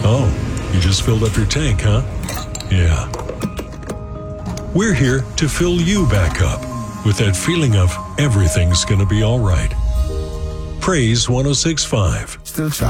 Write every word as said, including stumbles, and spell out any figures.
Oh, you just filled up your tank, huh? Yeah. We're here to fill you back up with that feeling of everything's gonna be all right. Praise one oh six point five. Still try.